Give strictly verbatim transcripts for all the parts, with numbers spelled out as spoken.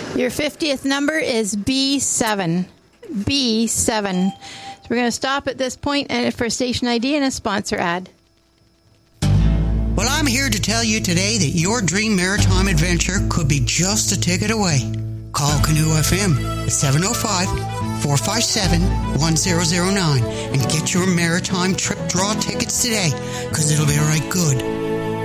Your fiftieth number is B seven. B seven. So we're going to stop at this point and for station I D and a sponsor ad. Well, I'm here to tell you today that your dream maritime adventure could be just a ticket away. Call Canoe F M at seven oh five, four five seven, one oh oh nine and get your maritime trip draw tickets today, because it'll be right good.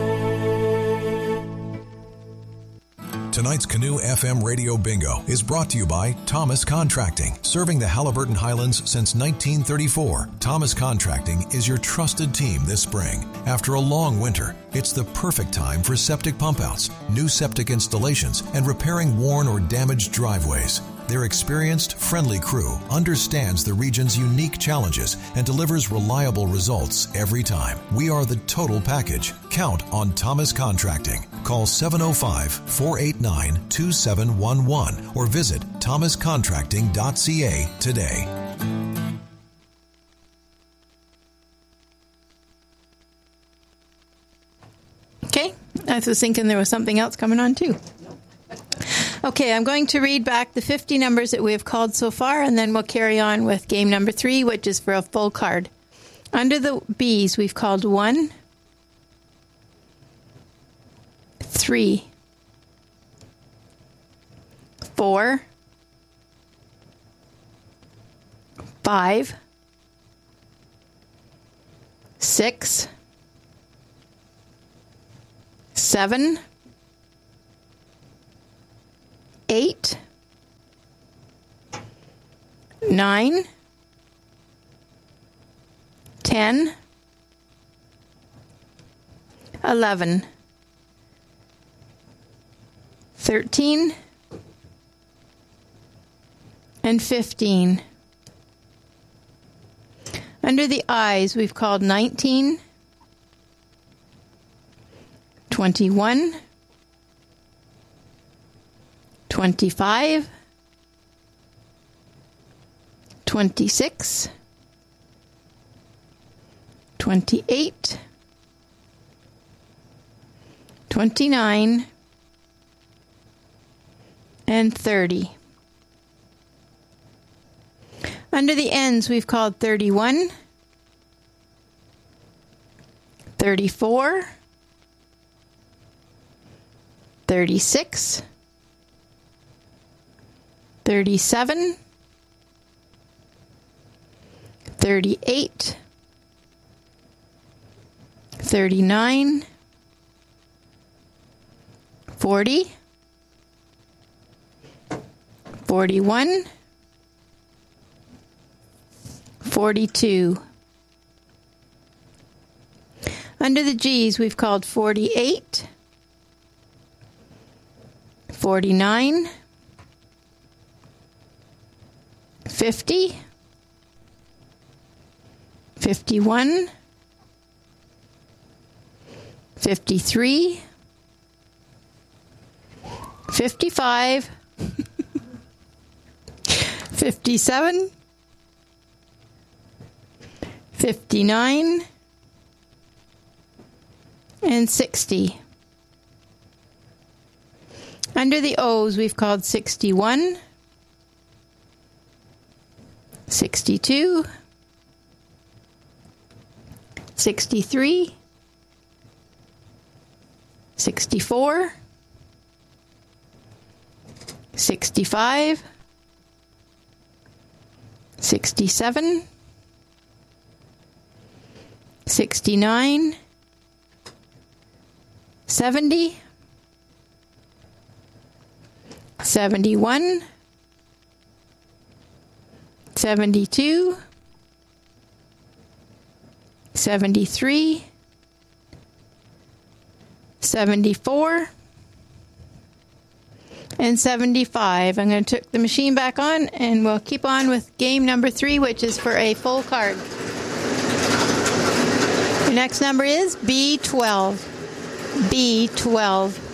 Tonight's Canoe F M Radio Bingo is brought to you by Thomas Contracting. Serving the Haliburton Highlands since nineteen thirty-four, Thomas Contracting is your trusted team this spring. After a long winter, it's the perfect time for septic pump-outs, new septic installations, and repairing worn or damaged driveways. Their experienced, friendly crew understands the region's unique challenges and delivers reliable results every time. We are the total package. Count on Thomas Contracting. Call seven oh five, four eight nine, two seven one one or visit thomas contracting dot c a today. Okay, I was thinking there was something else coming on too. Okay, I'm going to read back the fifty numbers that we have called so far, and then we'll carry on with game number three, which is for a full card. Under the B's, we've called one, three, four, five, six, seven, eight, nine, ten, eleven, thirteen, and fifteen. Under the I's, we've called nineteen, twenty-one, twenty-five, twenty-six, twenty-eight, twenty-nine, and thirty. Under the N's, we've called thirty-one, thirty-four, thirty-six, thirty-seven, thirty-eight, thirty-nine, forty, forty-one, forty-two. Under the G's, we've called forty-eight, forty-nine, fifty, fifty-one, fifty-three, fifty-five, fifty-seven, fifty-nine, and sixty. Under the O's, we've called sixty-one, sixty-two, sixty-three, sixty-four, sixty-five, sixty-seven, sixty-nine, seventy, seventy-one, seventy-two, seventy-three, seventy-four, and seventy-five. I'm going to turn the machine back on, and we'll keep on with game number three, which is for a full card. Your next number is B twelve. B twelve.